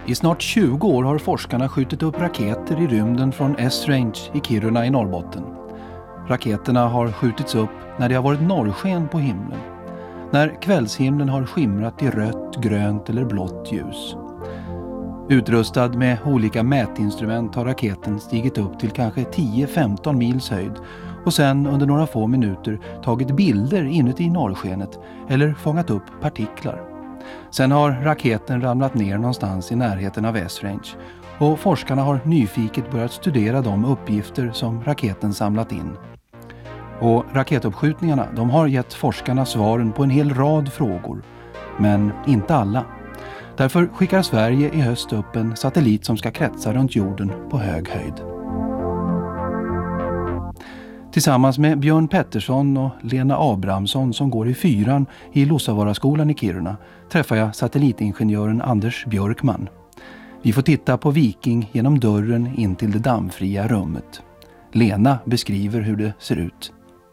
I snart 20 år har forskarna skjutit upp raketer i rymden från S-Range i Kiruna i Norrbotten. Raketerna har skjutits upp när det har varit norrsken på himlen. När kvällshimlen har skimrat i rött, grönt eller blått ljus. Utrustad med olika mätinstrument har raketen stigit upp till kanske 10-15 mils höjd och sen under några få minuter tagit bilder inuti norrskenet eller fångat upp partiklar. Sen har raketen ramlat ner någonstans i närheten av S-Range och forskarna har nyfiket börjat studera de uppgifter som raketen samlat in. Och raketuppskjutningarna, de har gett forskarna svaren på en hel rad frågor, men inte alla. Därför skickar Sverige i höst upp en satellit som ska kretsa runt jorden på hög höjd. Tillsammans med Björn Pettersson och Lena Abrahamsson som går i 4:an i Lussavaaraskolan i Kiruna träffar jag satellitingenjören Anders Björkman. Vi får titta på Viking genom dörren in till det dammfria rummet. Lena beskriver hur det ser ut.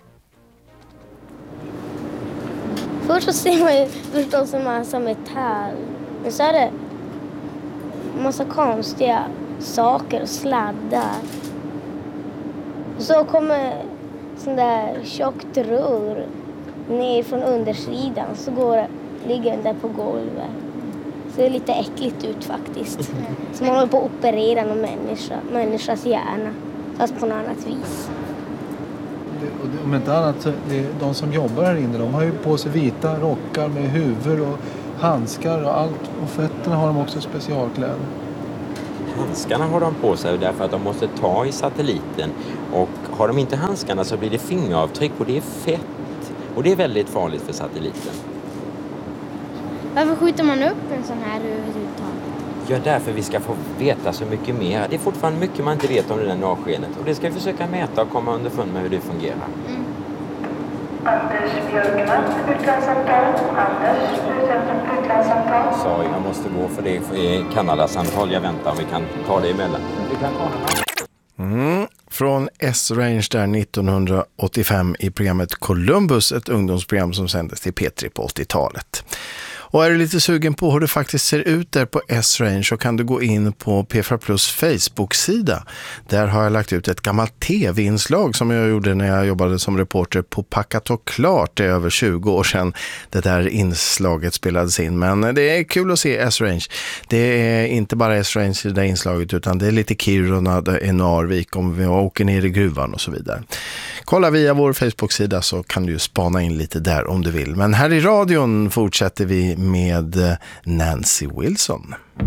Först så ser man ju förstås en massa metall. Men så är det en massa konstiga saker och sladdar. Och så kommer sån där tjockt rör ner från undersidan. Så ligger den där på golvet. Så det är lite äckligt ut faktiskt. Så man håller på att operera någon människas hjärna. Fast på något annat vis. Om inte annat, de som jobbar här inne, de har ju på sig vita rockar med huvud och handskar och allt. Och fötterna har de också specialkläder. Handskarna har de på sig därför att de måste ta i satelliten. Och har de inte handskarna så blir det fingeravtryck och det är fett. Och det är väldigt farligt för satelliten. Varför skjuter man upp en sån här överhuvudtaget? Ja, därför vi ska få veta så mycket mer. Det är fortfarande mycket man inte vet om det där norrskenet. Och det ska vi försöka mäta och komma underfund med hur det fungerar. Anders Björkman, utlandssamtal. Anders, utlandssamtal. Så jag måste gå för det är Kanadasamtal. Jag väntar om vi kan ta det emellan. Vi kan ta Från S-Range där 1985 i programmet Columbus, ett ungdomsprogram som sändes till P3 på 80-talet. Och är du lite sugen på hur det faktiskt ser ut där på S-Range så kan du gå in på P4 Plus Facebook-sida. Där har jag lagt ut ett gammalt tv-inslag som jag gjorde när jag jobbade som reporter på Packat och Klart. Det är över 20 år sedan det där inslaget spelades in. Men det är kul att se S-Range. Det är inte bara S-Range i det där inslaget utan det är lite Kiruna, det är Narvik om vi åker ner i gruvan och så vidare. Kolla via vår Facebook-sida så kan du spana in lite där om du vill. Men här i radion fortsätter vi med Nancy Wilson.